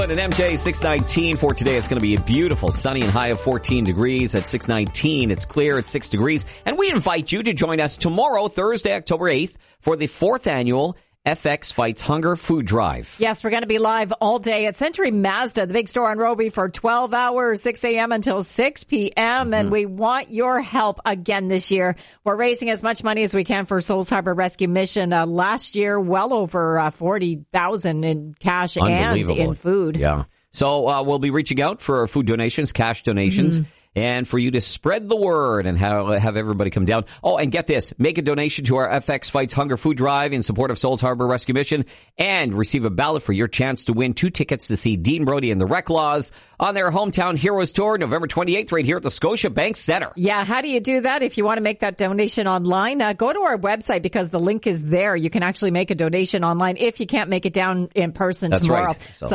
An MJ 619 for today. It's going to be a beautiful sunny and high of 14 degrees. At 619, it's clear at 6 degrees. And we invite you to join us tomorrow, Thursday, October 8th, for the 4th annual FX Fights Hunger Food Drive. Yes, we're going to be live all day at Century Mazda, the big store on Roby, for 12 hours, 6 a.m. until 6 p.m. And we want your help again this year. We're raising as much money as we can for Souls Harbor Rescue Mission. Last year, well over $40,000 in cash and in food. Yeah. So we'll be reaching out for food donations, cash donations. And for you to spread the word and have everybody come down. Oh, and get this. Make a donation to our FX Fights Hunger Food Drive in support of Souls Harbor Rescue Mission and receive a ballot for your chance to win 2 tickets to see Dean Brody and the Reclaws on their Hometown Heroes Tour, November 28th, right here at the Scotiabank Centre. Yeah, how do you do that? If you want to make that donation online, go to our website because the link is there. You can actually make a donation online if you can't make it down in person tomorrow. Right. So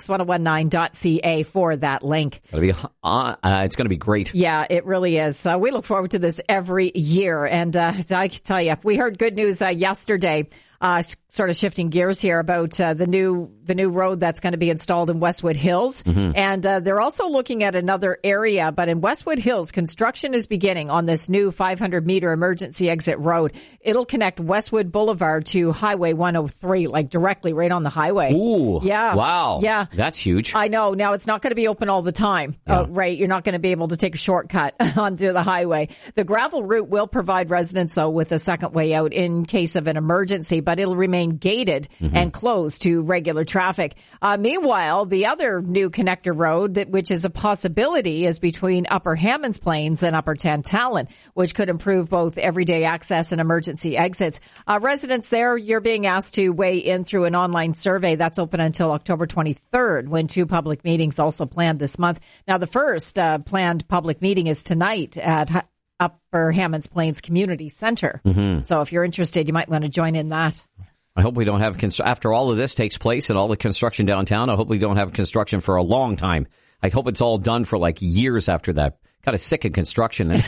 fx1019.ca for that link. It's going to be great. Yeah, it really is. So we look forward to this every year. And I tell you, we heard good news yesterday. Sort of shifting gears here about the new road that's going to be installed in Westwood Hills. And they're also looking at another area, but in Westwood Hills, construction is beginning on this new 500-meter emergency exit road. It'll connect Westwood Boulevard to Highway 103, like directly right on the highway. Ooh. Yeah. Wow. Yeah. That's huge. I know. Now, it's not going to be open all the time, right? You're not going to be able to take a shortcut onto the highway. The gravel route will provide residents, though, with a second way out in case of an emergency, but it'll remain gated and closed to regular traffic. Meanwhile, the other new connector road, which is a possibility, is between Upper Hammonds Plains and Upper Tantallon, which could improve both everyday access and emergency exits. Residents there, you're being asked to weigh in through an online survey that's open until October 23rd, when 2 public meetings also planned this month. Now, the first planned public meeting is tonight at Upper Hammonds Plains Community Center. So if you're interested, you might want to join in that. I hope we don't have after all of this takes place and all the construction downtown, I hope we don't have construction for a long time. I hope it's all done for like years after that. Kind of sick of construction. And,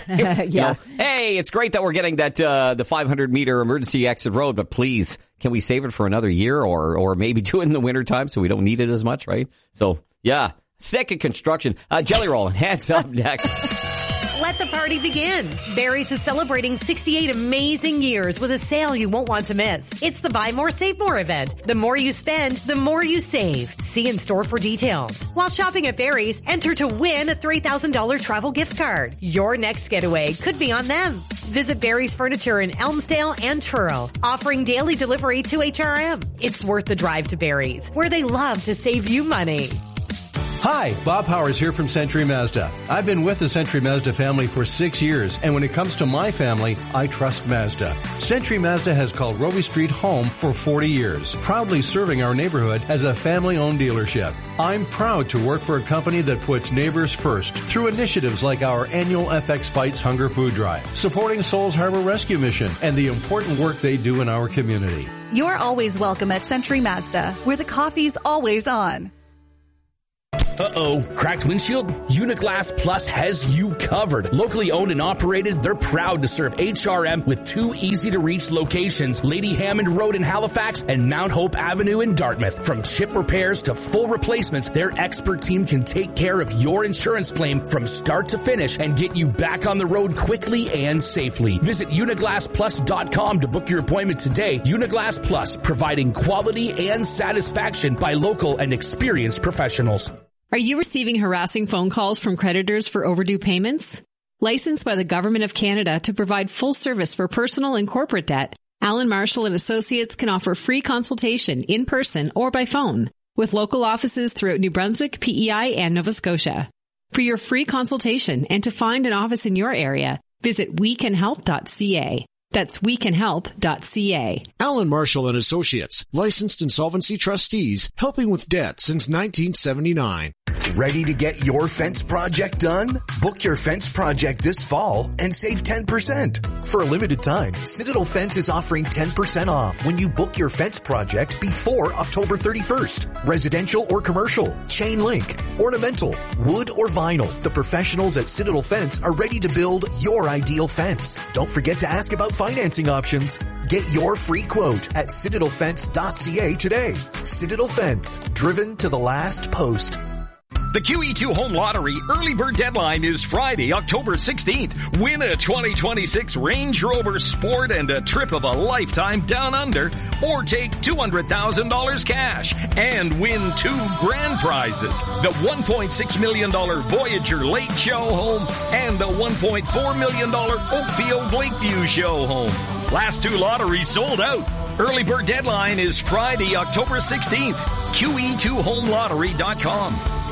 hey, it's great that we're getting that the 500-meter emergency exit road, but please, can we save it for another year or maybe do it in the wintertime so we don't need it as much, right? So, yeah, sick of construction. Jelly Roll, hands up next. Let the party begin. Barry's is celebrating 68 amazing years with a sale you won't want to miss. It's the Buy More, Save More event. The more you spend, the more you save. See in store for details. While shopping at Barry's, enter to win a $3,000 travel gift card. Your next getaway could be on them. Visit Barry's Furniture in Elmsdale and Truro, offering daily delivery to HRM. It's worth the drive to Barry's, where they love to save you money. Hi, Bob Powers here from Century Mazda. I've been with the Century Mazda family for 6 years, and when it comes to my family, I trust Mazda. Century Mazda has called Roby Street home for 40 years, proudly serving our neighborhood as a family-owned dealership. I'm proud to work for a company that puts neighbors first through initiatives like our annual FX Fights Hunger Food Drive, supporting Souls Harbor Rescue Mission, and the important work they do in our community. You're always welcome at Century Mazda, where the coffee's always on. Uh-oh, cracked windshield? Uniglass Plus has you covered. Locally owned and operated, they're proud to serve HRM with 2 easy-to-reach locations, Lady Hammond Road in Halifax and Mount Hope Avenue in Dartmouth. From chip repairs to full replacements, their expert team can take care of your insurance claim from start to finish and get you back on the road quickly and safely. Visit UniglassPlus.com to book your appointment today. Uniglass Plus, providing quality and satisfaction by local and experienced professionals. Are you receiving harassing phone calls from creditors for overdue payments? Licensed by the Government of Canada to provide full service for personal and corporate debt, Allen Marshall and Associates can offer free consultation in person or by phone with local offices throughout New Brunswick, PEI, and Nova Scotia. For your free consultation and to find an office in your area, visit wecanhelp.ca. That's wecanhelp.ca. Allen Marshall and Associates, licensed insolvency trustees, helping with debt since 1979. Ready to get your fence project done? Book your fence project this fall and save 10%. For a limited time, Citadel Fence is offering 10% off when you book your fence project before October 31st. Residential or commercial, chain link, ornamental, wood or vinyl. The professionals at Citadel Fence are ready to build your ideal fence. Don't forget to ask about financing options. Get your free quote at citadelfence.ca today. Citadel Fence, driven to the last post. The QE2 Home Lottery early bird deadline is Friday, October 16th. Win a 2026 Range Rover Sport and a trip of a lifetime down under, or take $200,000 cash and win 2 grand prizes. The $1.6 million Voyager Lake Show Home and the $1.4 million Oakfield Lakeview Show Home. Last 2 lotteries sold out. Early bird deadline is Friday, October 16th. QE2HomeLottery.com.